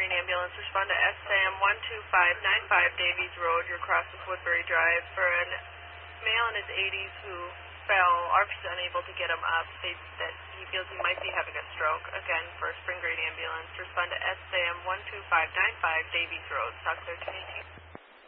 Green Ambulance. Respond to SAM 12595 Davies Road. You're crossing Woodbury Drive for a male in his 80s who fell. RP's unable to get him up. That he feels he might be having a stroke. Again, for Spring Green Ambulance. Respond to SAM 12595 Davies Road. Stock 1318.